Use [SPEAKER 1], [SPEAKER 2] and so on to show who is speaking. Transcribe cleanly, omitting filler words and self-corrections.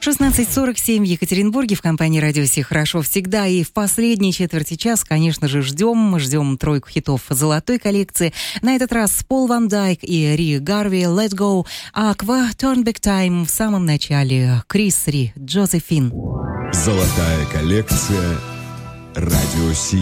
[SPEAKER 1] 16:47 в Екатеринбурге в компании «Радио Си» хорошо всегда. И в последней четверти часа, конечно же, ждем тройку хитов золотой коллекции. На этот раз Пол Ван Дайк и Ри Гарви «Let Go», а Aqua Turn Back Time в самом начале Крис Ри «Джозефин».
[SPEAKER 2] Золотая коллекция «Радио Си».